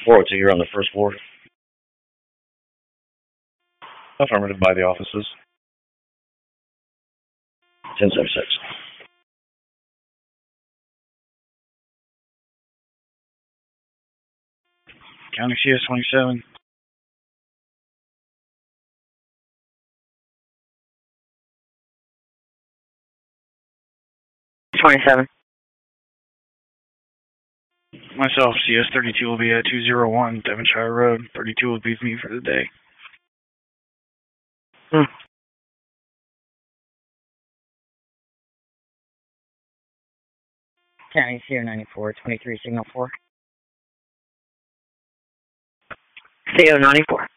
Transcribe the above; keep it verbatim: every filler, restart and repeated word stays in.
four oh two, you're on the first floor. Affirmative by the offices. ten seventy-six. County C S twenty-seven. twenty-seven. Myself, C S thirty-two will be at two oh one Devonshire Road. thirty-two will be with me for the day. Hmm. County C O ninety-four, twenty-three, signal four. C O ninety-four.